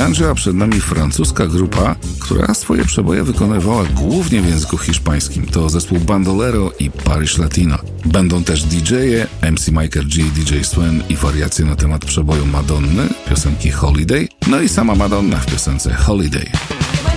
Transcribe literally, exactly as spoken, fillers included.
zatańczyła przed nami francuska grupa, która swoje przeboje wykonywała głównie w języku hiszpańskim. To zespół Bandolero i Parish Latino. Będą też didżeje, M C Michael G, D J Swen i wariacje na temat przeboju Madonny, piosenki Holiday, no i sama Madonna w piosence Holiday.